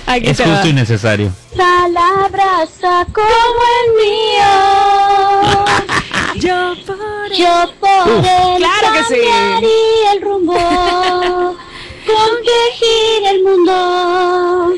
Es justo y necesario. Salabraza como el mío. Yo por él claro que sí. cambiaría el rumbo. Con que gire el mundo.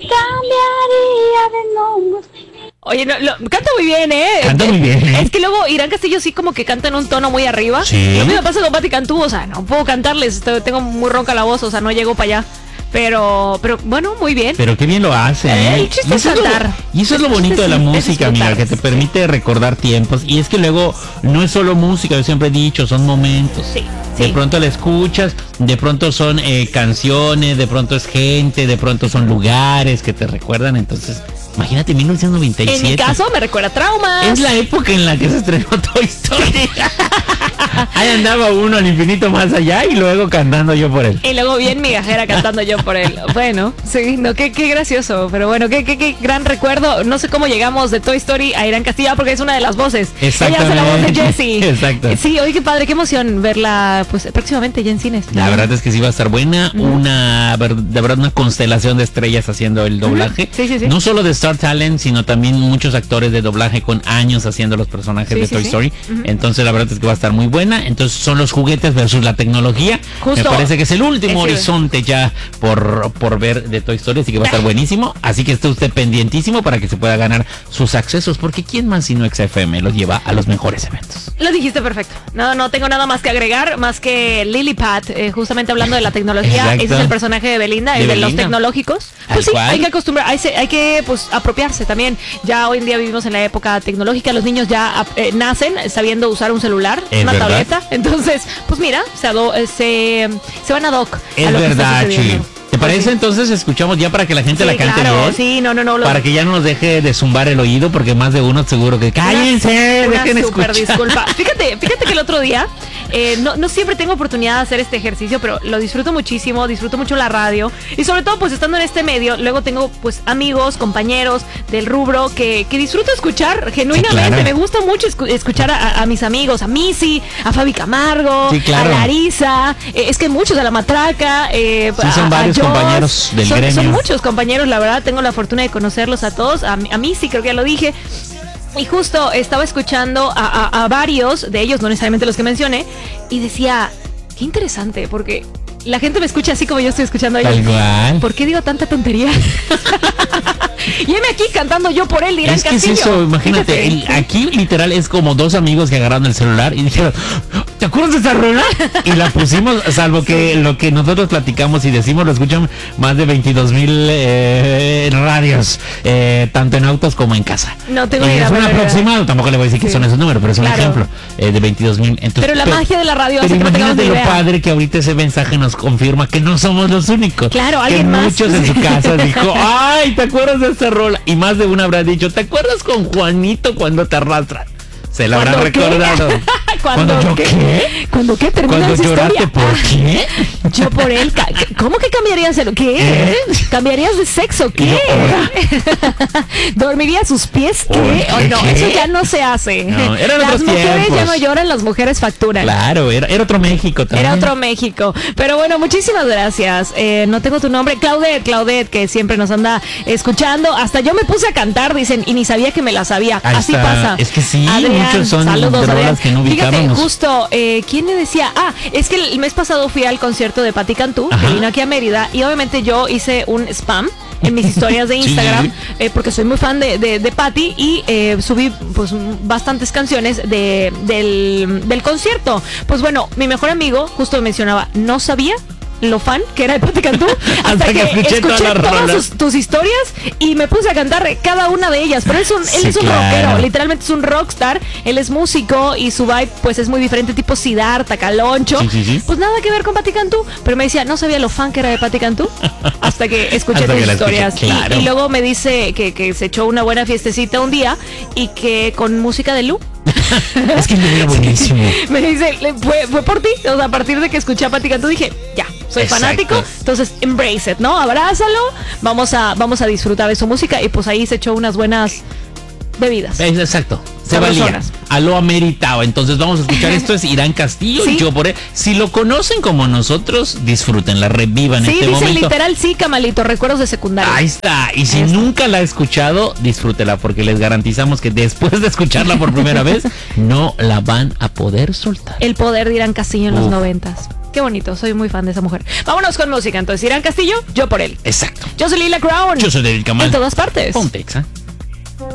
Cambiaría de nombre. Oye, canta muy bien, ¿eh? Canta muy bien, ¿eh? Es que luego Irán Castillo sí como que canta en un tono muy arriba. Sí. Y a mí me pasa con Pati Cantú, o sea, no puedo cantarles, tengo muy ronca la voz, o sea, no llego para allá. Pero bueno, muy bien. Pero qué bien lo hace, ¿eh? El chiste es cantar. Y eso es lo bonito de la música, amiga, que te permite recordar tiempos. Y es que luego no es solo música, yo siempre he dicho, son momentos. Sí. De pronto la escuchas, de pronto son canciones, de pronto es gente, de pronto son lugares que te recuerdan. Entonces, imagínate, 1997. En mi caso me recuerda traumas. Es la época en la que se estrenó Toy Story. Ahí andaba uno al infinito más allá y luego cantando Yo por él. Y luego bien migajera cantando Yo por él. Bueno, sí, no, qué gracioso. Pero bueno, qué gran recuerdo. No sé cómo llegamos de Toy Story a Irán Castillo porque es una de las voces. Exactamente. Ella hace la voz de Jessie. Exacto. Sí, oye, qué padre, qué emoción verla pues próximamente ya en cines. La verdad es que sí va a estar buena. De verdad una constelación de estrellas haciendo el doblaje. Sí. No solo de Star Talent, sino también muchos actores de doblaje con años haciendo los personajes de Toy Story. Entonces la verdad es que va a estar muy buena. Entonces son los juguetes versus la tecnología. Justo. Me parece que es el último horizonte ya por ver de Toy Story, así que va a estar buenísimo. Así que esté usted pendientísimo para que se pueda ganar sus accesos, porque ¿quién más sino XFM los lleva a los mejores eventos? Lo dijiste perfecto. No tengo nada más que agregar, más que Lily Pat, justamente hablando de la tecnología. Exacto. Ese es el personaje de Belinda, el de los tecnológicos. Pues sí, hay que acostumbrar, hay que pues apropiarse también. Ya hoy en día vivimos en la época tecnológica, los niños ya nacen sabiendo usar un celular, una tableta. Entonces, pues mira, se van ad hoc. Es verdad, Chi. ¿Te parece entonces escuchamos ya para que la gente la cante bien? Sí, no. Para que ya no nos deje de zumbar el oído, porque más de uno seguro que cállense, dejen escuchar. Disculpa. Fíjate que el otro día no siempre tengo oportunidad de hacer este ejercicio, pero lo disfruto muchísimo, disfruto mucho la radio y sobre todo pues estando en este medio, luego tengo pues amigos, compañeros del rubro que disfruto escuchar genuinamente. Sí, claro. Me gusta mucho escuchar a mis amigos, a Missy, a Fabi Camargo, a Larisa, es que muchos, a La Matraca, son varios compañeros del gremio. Son muchos compañeros, la verdad, tengo la fortuna de conocerlos a todos, a Missy, creo que ya lo dije. Y justo estaba escuchando a varios de ellos, no necesariamente los que mencioné, y decía, qué interesante, porque la gente me escucha así como yo estoy escuchando a ellos. Igual. ¿Por qué digo tanta tontería? Y heme aquí cantando Yo por él, Irán Castillo. Es que es eso, imagínate, aquí literal es como dos amigos que agarraron el celular y dijeron, ¿te acuerdas de esa rola? Y la pusimos, salvo que lo que nosotros platicamos y decimos lo escuchan más de 22,000 radios, tanto en autos como en casa. No tengo idea. Es un aproximado, tampoco le voy a decir que son esos números, pero es un ejemplo de 22,000. Pero la magia de la radio hace que imagínate lo padre que ahorita ese mensaje nos confirma que no somos los únicos. Claro, alguien que más. Muchos en su casa dijo, ay, ¿te acuerdas de esa rola? Y más de una habrá dicho, ¿te acuerdas con Juanito cuando te arrastran? Se la habrán recordado. ¿Cuándo yo qué? ¿Cuándo qué? ¿Cuándo lloraste por qué? Yo por él. ¿Cómo que cambiarías de qué? ¿Cambiarías de sexo? ¿Qué? ¿Dormirías sus pies? ¿Qué? Oh, no, eso ya no se hace. No, eran las mujeres ya no lloran, las mujeres facturan. Claro, era otro México también. Era otro México. Pero bueno, muchísimas gracias. No tengo tu nombre. Claudette, que siempre nos anda escuchando. Hasta yo me puse a cantar, dicen, y ni sabía que me la sabía. Ahí así está. Pasa. Es que sí, Adrián, muchos son saludos, drogas que no ubicábamos. Fíjate, justo, ¿quién le decía? Es que el mes pasado fui al concierto de Pati Cantú, que vino aquí a Mérida, y obviamente yo hice un spam en mis historias de Instagram, porque soy muy fan de Pati, y subí pues bastantes canciones del concierto. Pues bueno, mi mejor amigo justo mencionaba, no sabía lo fan que era de Pati Cantú hasta que escuché todas tus historias y me puse a cantar cada una de ellas. Pero él es un rockero, literalmente es un rockstar. Él es músico y su vibe pues es muy diferente, tipo Siddhartha, Caloncho. Pues nada que ver con Pati Cantú, pero me decía, no sabía lo fan que era de Pati Cantú hasta que escuché tus historias. Y luego me dice que se echó una buena fiestecita un día y que con música de Lu. Es que era buenísimo. Me dice, fue por ti. O sea, a partir de que escuché a Pati Cantú dije, ya, soy fanático, entonces embrace it, ¿no? Abrázalo, vamos a disfrutar de su música y pues ahí se echó unas buenas bebidas. Exacto. Se valía, Sabrosonas. a lo ameritado. Entonces vamos a escuchar, esto es Irán Castillo, Sí. Yo por él. Si lo conocen como nosotros, disfrútenla, revivan Sí, este dice momento. literal, sí, Camalito, recuerdos de secundaria. Ahí está. Y si Ahí está. nunca la ha escuchado, disfrútela, porque les garantizamos que después de escucharla por primera vez, no la van a poder soltar. El poder de Irán Castillo en los Uf. 90s. Qué bonito, soy muy fan de esa mujer. Vámonos con música, entonces. Irán Castillo, yo por él. Exacto. Yo soy Lila Crown. Yo soy David Kamal. En todas partes. Pontexa.